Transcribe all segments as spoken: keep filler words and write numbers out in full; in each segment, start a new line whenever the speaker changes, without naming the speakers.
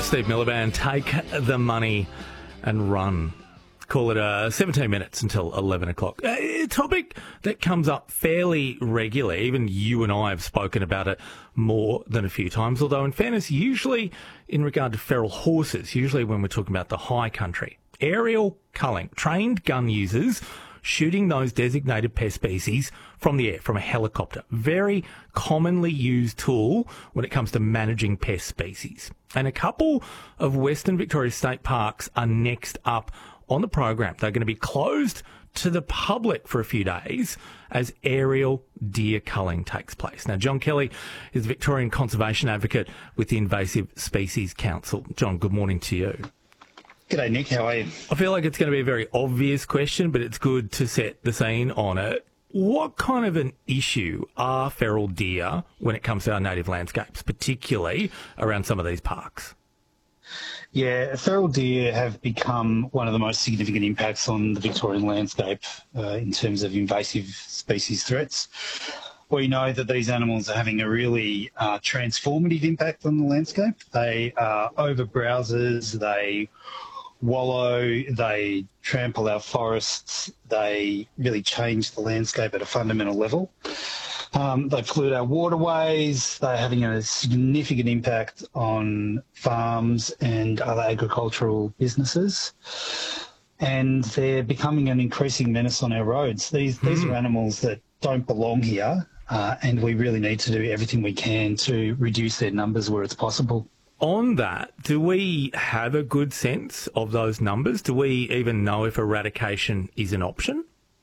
Steve Miliband, take the money and run. Call it uh, seventeen minutes until eleven o'clock. A topic that comes up fairly regularly. Even you and I have spoken about it more than a few times, although in fairness, usually in regard to feral horses, usually when we're talking about the high country. Aerial culling, trained gun users shooting those designated pest species from the air, from a helicopter. Very commonly used tool when it comes to managing pest species. And a couple of Western Victoria state parks are next up on the program. They're going to be closed to the public for a few days as aerial deer culling takes place. Now, John Kelly is a Victorian conservation advocate with the Invasive Species Council. John, good morning to you.
G'day, Nick. How are you?
I feel like it's going to be a very obvious question, but it's good to set the scene on it. What kind of an issue are feral deer when it comes to our native landscapes, particularly around some of these parks?
Yeah, feral deer have become one of the most significant impacts on the Victorian landscape uh, in terms of invasive species threats. We know that these animals are having a really uh, transformative impact on the landscape. They are over-browsers, they wallow, they trample our forests, they really change the landscape at a fundamental level. Um, they pollute our waterways, they're having a significant impact on farms and other agricultural businesses, and they're becoming an increasing menace on our roads. These, these mm. are animals that don't belong here, uh, and we really need to do everything we can to reduce their numbers where it's possible.
On that, do we have a good sense of those numbers? Do we even know if eradication is an option?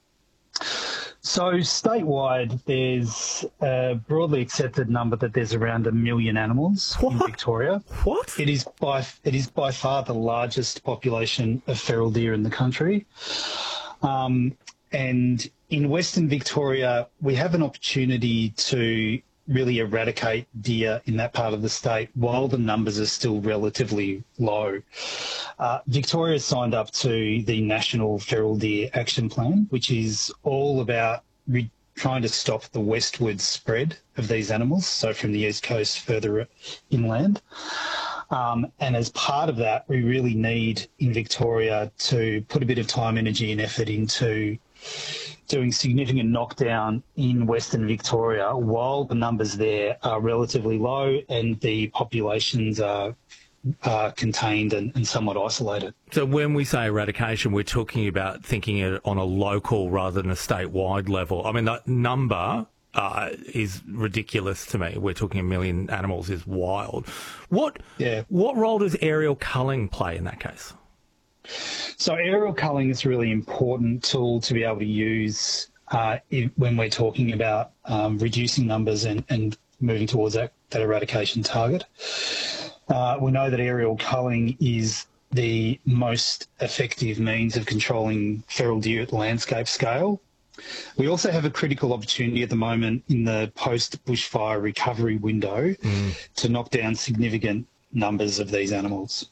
So statewide, there's a broadly accepted number that there's around a million animals what? in Victoria.
What?
It is by it is by far the largest population of feral deer in the country. Um, and in Western Victoria, we have an opportunity to really eradicate deer in that part of the state while the numbers are still relatively low. Uh, Victoria signed up to the National Feral Deer Action Plan, which is all about re- trying to stop the westward spread of these animals, so from the east coast further inland. Um, and as part of that, we really need in Victoria to put a bit of time, energy and effort into doing significant knockdown in Western Victoria while the numbers there are relatively low and the populations are, are contained and, and somewhat isolated.
So when we say eradication, we're talking about thinking it on a local rather than a statewide level. I mean, that number uh, is ridiculous to me. We're talking a million animals is wild. What,
yeah.
what role does aerial culling play in that case?
So aerial culling is a really important tool to be able to use uh, if, when we're talking about um, reducing numbers and, and moving towards that, that eradication target. Uh, we know that aerial culling is the most effective means of controlling feral deer at landscape scale. We also have a critical opportunity at the moment in the post-bushfire recovery window mm. to knock down significant numbers of these animals.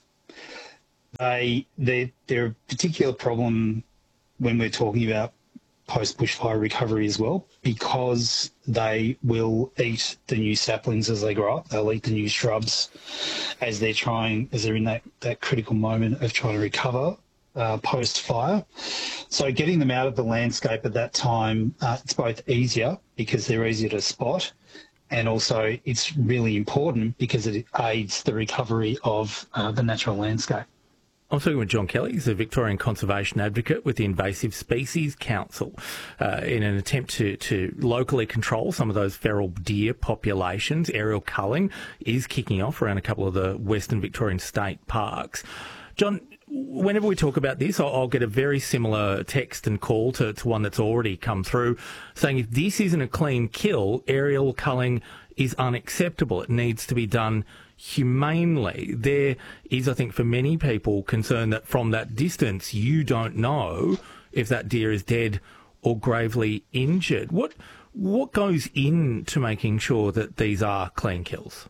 They, they're, they're a particular problem when we're talking about post-bushfire recovery as well, because they will eat the new saplings as they grow up. They'll eat the new shrubs as they're trying, as they're in that, that critical moment of trying to recover uh, post-fire. So getting them out of the landscape at that time, uh, it's both easier because they're easier to spot, and also it's really important because it aids the recovery of uh, the natural landscape.
I'm talking with John Kelly. He's a Victorian conservation advocate with the Invasive Species Council uh, in an attempt to, to locally control some of those feral deer populations. Aerial culling is kicking off around a couple of the Western Victorian state parks. John, whenever we talk about this, I'll, I'll get a very similar text and call to, to one that's already come through saying if this isn't a clean kill, aerial culling is unacceptable. It needs to be done humanely. There is, I think, for many people, concern that from that distance you don't know if that deer is dead or gravely injured. What what goes into making sure that these are clean kills?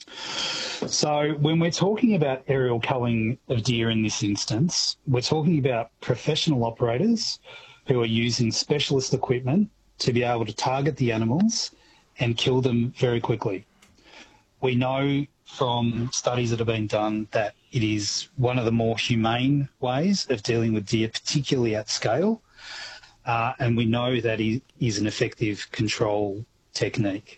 So when we're talking about aerial culling of deer in this instance, we're talking about professional operators who are using specialist equipment to be able to target the animals and kill them very quickly. We know from studies that have been done that it is one of the more humane ways of dealing with deer, particularly at scale. Uh, and we know that it is an effective control technique.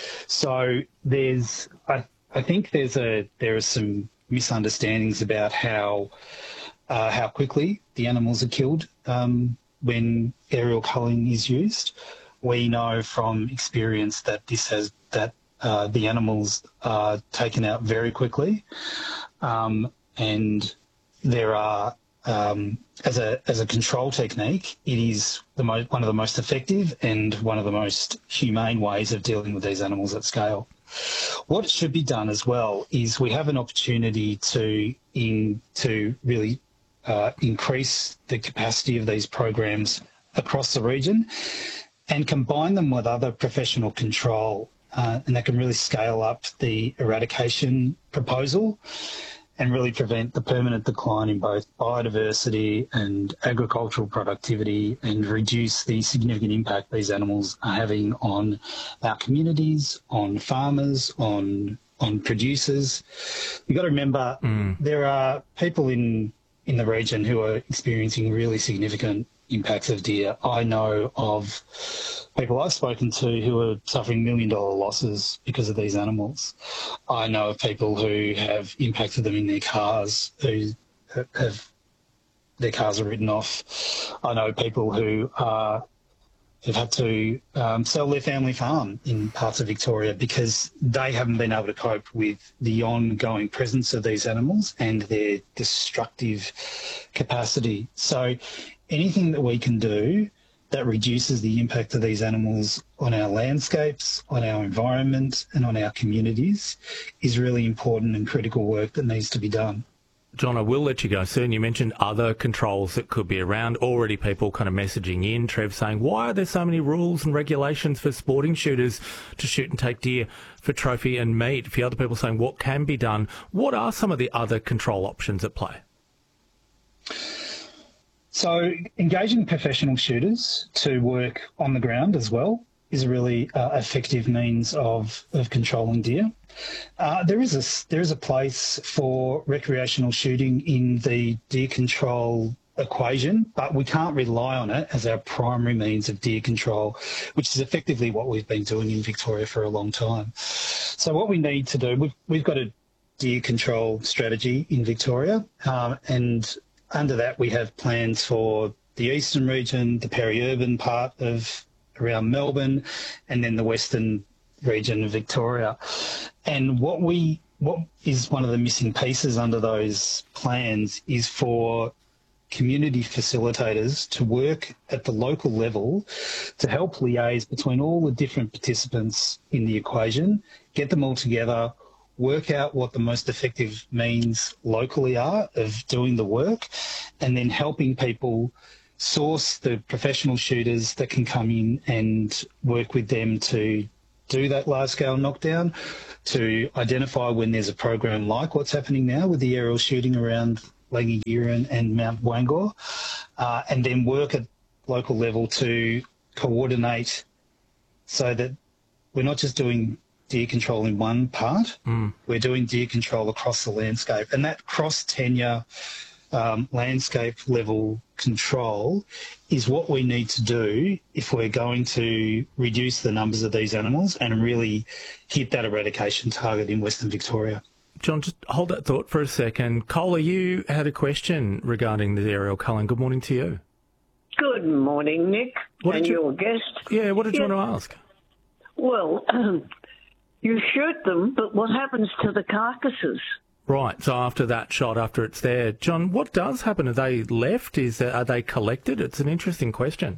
So there's, I, I think there's a there are some misunderstandings about how uh, how quickly the animals are killed um, when aerial culling is used. We know from experience that this has that uh, the animals are taken out very quickly, um, and there are um, as a as a control technique, it is the mo- one of the most effective and one of the most humane ways of dealing with these animals at scale. What should be done as well is we have an opportunity to in to really uh, increase the capacity of these programs across the region and combine them with other professional control, uh, and that can really scale up the eradication proposal and really prevent the permanent decline in both biodiversity and agricultural productivity and reduce the significant impact these animals are having on our communities, on farmers, on on producers. You've got to remember mm. there are people in, in the region who are experiencing really significant impacts of deer. I know of people I've spoken to who are suffering million dollar losses because of these animals. I know of people who have impacted them in their cars, who have their cars are written off. I know people who are have had to um, sell their family farm in parts of Victoria because they haven't been able to cope with the ongoing presence of these animals and their destructive capacity. So anything that we can do that reduces the impact of these animals on our landscapes, on our environment and on our communities is really important and critical work that needs to be done.
John, I will let you go soon. You mentioned other controls that could be around. Already people kind of messaging in, Trev, saying, why are there so many rules and regulations for sporting shooters to shoot and take deer for trophy and meat? A few other people saying, what can be done? What are some of the other control options at play?
So engaging professional shooters to work on the ground as well is a really uh, effective means of, of controlling deer. Uh, there is a there is a place for recreational shooting in the deer control equation, but we can't rely on it as our primary means of deer control, which is effectively what we've been doing in Victoria for a long time. So what we need to do, we've, we've got a deer control strategy in Victoria, um, and under that we have plans for the eastern region, the peri-urban part of around Melbourne, and then the western region of Victoria. And what we what is one of the missing pieces under those plans is for community facilitators to work at the local level to help liaise between all the different participants in the equation, get them all together, work out what the most effective means locally are of doing the work, and then helping people source the professional shooters that can come in and work with them to do that large-scale knockdown, to identify when there's a program like what's happening now with the aerial shooting around Langigira and Mount Wangor, uh, and then work at local level to coordinate so that we're not just doing deer control in one part, mm. we're doing deer control across the landscape. And that cross-tenure um, landscape level control is what we need to do if we're going to reduce the numbers of these animals and really hit that eradication target in Western Victoria.
John, just hold that thought for a second. Cola, you had a question regarding the aerial culling. Good morning to you.
Good morning, Nick,
what
and
you,
your guest.
Yeah, what did
yeah.
you want to ask?
Well, um, you shoot them, but what happens to the carcasses?
Right, so after that shot, after it's there. John, what does happen? Are they left? Is there, Are they collected? It's an interesting question.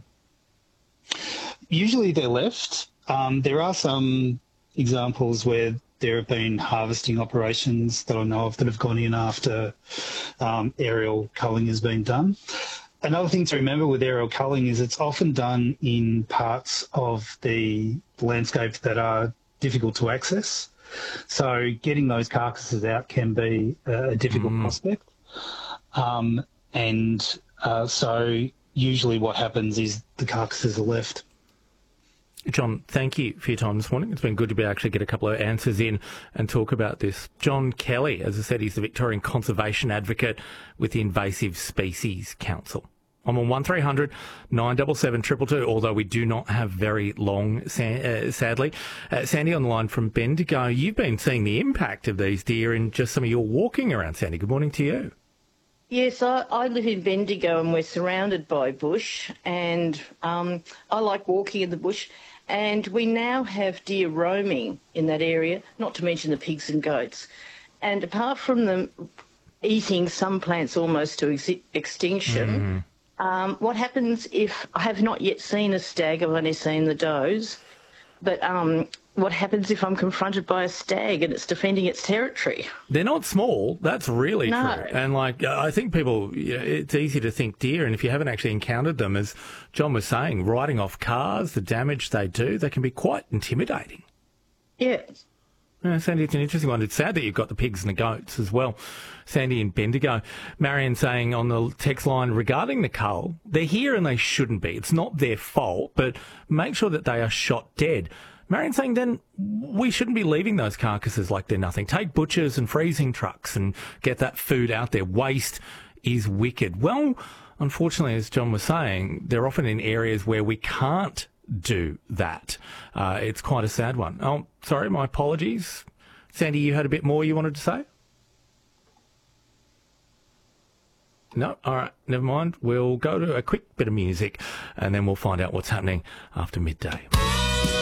Usually they're left. Um, there are some examples where there have been harvesting operations that I know of that have gone in after um, aerial culling has been done. Another thing to remember with aerial culling is it's often done in parts of the landscape that are difficult to access. So getting those carcasses out can be a difficult mm. prospect. Um, and uh, so usually what happens is the carcasses are left.
John, thank you for your time this morning. It's been good to be able to actually get a couple of answers in and talk about this. John Kelly, as I said, he's the Victorian Conservation Advocate with the Invasive Species Council. I'm on one three hundred nine seven seven two two two, although we do not have very long, uh, sadly. Uh, Sandy on the line from Bendigo. You've been seeing the impact of these deer in just some of your walking around, Sandy. Good morning to you.
Yes, I, I live in Bendigo and we're surrounded by bush, and um, I like walking in the bush, and we now have deer roaming in that area, not to mention the pigs and goats. And apart from them eating some plants almost to ex- extinction, mm-hmm. Um, what happens if I have not yet seen a stag? I've only seen the does. But um, what happens if I'm confronted by a stag and it's defending its territory?
They're not small. That's really
no.
true. And like I think people, you know, it's easy to think deer, and if you haven't actually encountered them, as John was saying, riding off cars, the damage they do, they can be quite intimidating.
Yeah.
Yeah, Sandy, it's an interesting one. It's sad that you've got the pigs and the goats as well. Sandy in Bendigo. Marion saying on the text line regarding the cull, they're here and they shouldn't be. It's not their fault, but make sure that they are shot dead. Marion saying then we shouldn't be leaving those carcasses like they're nothing. Take butchers and freezing trucks and get that food out there. Waste is wicked. Well, unfortunately, as John was saying, they're often in areas where we can't do that. Uh, it's quite a sad one. Oh, sorry, my apologies. Sandy, you had a bit more you wanted to say? No? All right, never mind. We'll go to a quick bit of music and then we'll find out what's happening after midday.